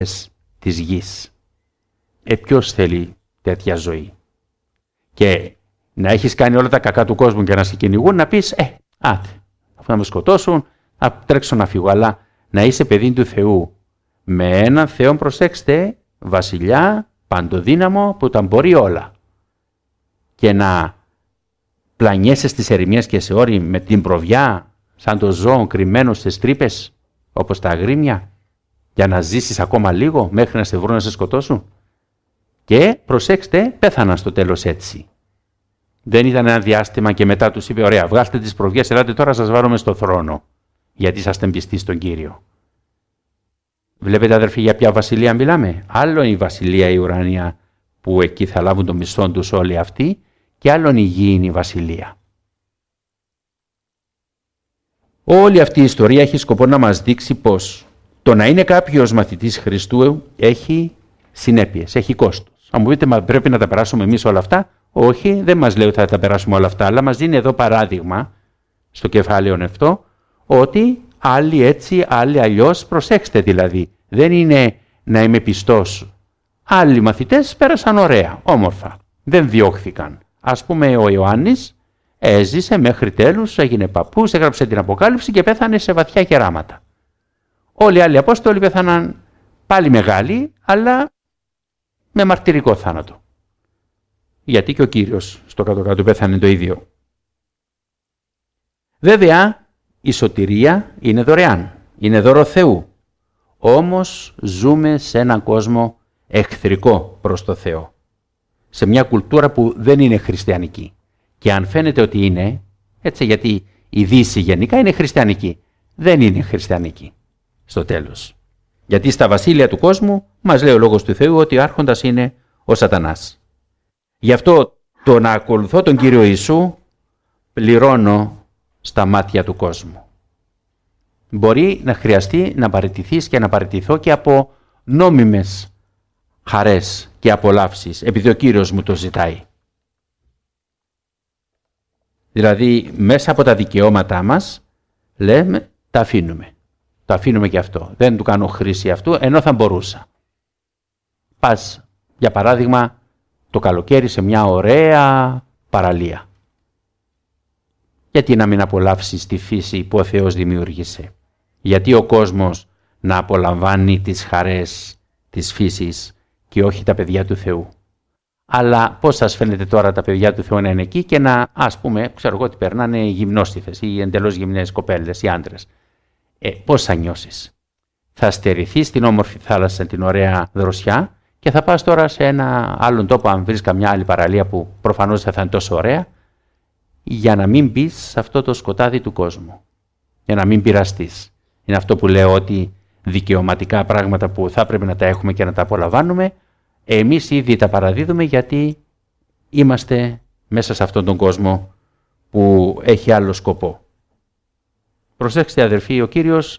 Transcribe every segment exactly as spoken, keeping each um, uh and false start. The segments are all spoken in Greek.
της γης. Ε, ποιος θέλει τέτοια ζωή? Και να έχεις κάνει όλα τα κακά του κόσμου και να σε κυνηγούν, να πεις, ε, άτε, αφού να με σκοτώσουν, θα τρέξω να φύγω. Αλλά να είσαι παιδί του Θεού, με έναν Θεό, προσέξτε, βασιλιά, παντοδύναμο, που τα μπορεί όλα. Και να πλανιέσαι στις ερημιές και σε όρη με την προβιά, σαν το ζώο κρυμμένο στις τρύπες, όπως τα αγρίμια, για να ζήσεις ακόμα λίγο μέχρι να σε βρουν να σε σκοτώσουν. Και προσέξτε, πέθαναν στο τέλος έτσι. Δεν ήταν ένα διάστημα και μετά τους είπε, ωραία, βγάλτε τις προβιές, ελάτε τώρα σας βάλουμε στο θρόνο, γιατί είσαστε πιστοί στον Κύριο. Βλέπετε, αδερφοί, για ποια βασιλεία μιλάμε? Άλλο η βασιλεία η ουράνια, που εκεί θα λάβουν το μισθό τους όλοι αυτοί, και άλλον η γήινη βασιλεία. Όλη αυτή η ιστορία έχει σκοπό να μας δείξει πως το να είναι κάποιος μαθητής Χριστού έχει συνέπειες, έχει κόστος. Αν μου πείτε, μα πρέπει να τα περάσουμε εμείς όλα αυτά? Όχι, δεν μας λέει ότι θα τα περάσουμε όλα αυτά, αλλά μας δίνει εδώ παράδειγμα, στο κεφάλαιο αυτό, ότι άλλοι έτσι, άλλοι αλλιώς, προσέξτε δηλαδή, δεν είναι να είμαι πιστός. Άλλοι μαθητές πέρασαν ωραία, όμορφα, δεν διώχθηκαν. Ας πούμε, ο Ιωάννης έζησε μέχρι τέλους, έγινε παππούς, έγραψε την Αποκάλυψη και πέθανε σε βαθιά κεράματα. Όλοι οι άλλοι Απόστολοι πέθαναν πάλι μεγάλοι, αλλά με μαρτυρικό θάνατο. Γιατί και ο Κύριος στο κάτω-κάτω πέθανε το ίδιο. Βέβαια, η σωτηρία είναι δωρεάν, είναι δώρο Θεού. Όμως ζούμε σε έναν κόσμο εχθρικό προς το Θεό. Σε μια κουλτούρα που δεν είναι χριστιανική. Και αν φαίνεται ότι είναι, έτσι, γιατί η Δύση γενικά είναι χριστιανική, δεν είναι χριστιανική στο τέλος. Γιατί στα βασίλεια του κόσμου μας λέει ο Λόγος του Θεού ότι ο άρχοντας είναι ο Σατανάς. Γι' αυτό το να ακολουθώ τον Κύριο Ιησού πληρώνω στα μάτια του κόσμου. Μπορεί να χρειαστεί να παραιτηθείς και να παραιτηθώ και από νόμιμες χαρές και απολαύσεις, επειδή ο Κύριος μου το ζητάει. Δηλαδή, μέσα από τα δικαιώματά μας, λέμε, τα αφήνουμε. Το αφήνουμε και αυτό. Δεν του κάνω χρήση αυτού, ενώ θα μπορούσα. Πας, για παράδειγμα, το καλοκαίρι σε μια ωραία παραλία. Γιατί να μην απολαύσεις τη φύση που ο Θεός δημιούργησε? Γιατί ο κόσμος να απολαμβάνει τις χαρές της φύσης και όχι τα παιδιά του Θεού? Αλλά πώς σας φαίνεται τώρα τα παιδιά του Θεού να είναι εκεί και να, ας πούμε, ξέρω εγώ ότι περνάνε γυμνόστιθες ή εντελώς γυμνές κοπέλες ή άντρες. Ε, πώς θα νιώσεις? Θα στερηθείς την όμορφη θάλασσα, την ωραία δροσιά και θα πας τώρα σε ένα άλλον τόπο, αν βρεις καμιά άλλη παραλία που προφανώς θα είναι τόσο ωραία, για να μην μπεις σε αυτό το σκοτάδι του κόσμου. Για να μην πειραστείς. Είναι αυτό που λέω, ότι δικαιωματικά πράγματα που θα πρέπει να τα έχουμε και να τα απολαμβάνουμε, εμείς ήδη τα παραδίδουμε γιατί είμαστε μέσα σε αυτόν τον κόσμο που έχει άλλο σκοπό. Προσέξτε, αδερφοί, ο Κύριος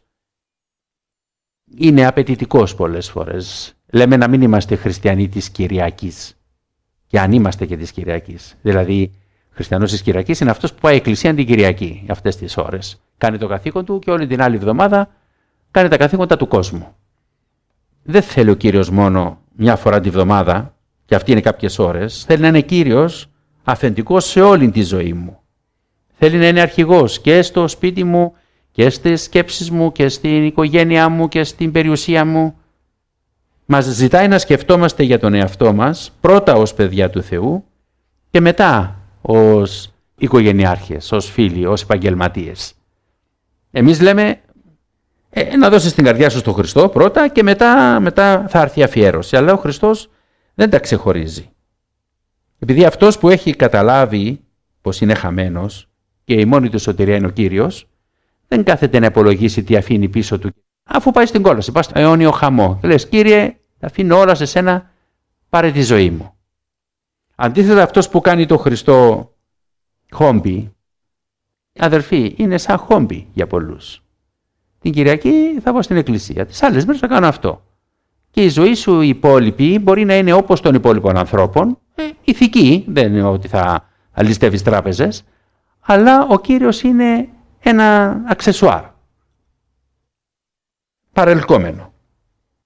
είναι απαιτητικός πολλές φορές. Λέμε να μην είμαστε χριστιανοί της Κυριακής. Και αν είμαστε και της Κυριακής. Δηλαδή, χριστιανός της Κυριακής είναι αυτός που πάει εκκλησία την Κυριακή αυτές τις ώρες. Κάνει το καθήκον του και όλη την άλλη εβδομάδα κάνει τα καθήκοντα του κόσμου. Δεν θέλει ο Κύριος μόνο μια φορά τη βδομάδα, και αυτή είναι κάποιες ώρες. Θέλει να είναι Κύριος αυθεντικός σε όλη τη ζωή μου. Θέλει να είναι αρχηγός και στο σπίτι μου και στις σκέψεις μου και στην οικογένειά μου και στην περιουσία μου. Μας ζητάει να σκεφτόμαστε για τον εαυτό μας, πρώτα ως παιδιά του Θεού και μετά ως οικογενειάρχες, ως φίλοι, ως επαγγελματίες. Εμείς λέμε ε, να δώσεις την καρδιά σου στον Χριστό πρώτα και μετά, μετά θα έρθει η αφιέρωση. Αλλά ο Χριστός δεν τα ξεχωρίζει. Επειδή αυτός που έχει καταλάβει πως είναι χαμένος και η μόνη του σωτηρία είναι ο Κύριος, δεν κάθεται να υπολογίσει τι αφήνει πίσω του. Αφού πάει στην κόλαση, πάει στο αιώνιο χαμό. Λες, Κύριε, αφήνω όλα σε σένα, πάρε τη ζωή μου. Αντίθετα, αυτός που κάνει το Χριστό χόμπι, αδερφοί, είναι σαν χόμπι για πολλούς. Την Κυριακή θα πάω στην εκκλησία, τις άλλες μέρες θα κάνω αυτό. Και η ζωή σου η υπόλοιπη μπορεί να είναι όπως των υπόλοιπων ανθρώπων, ε, ηθική, δεν είναι ότι θα αλιστεύεις τράπεζες, αλλά ο Κύριος είναι ένα αξεσουάρ, παρελκόμενο.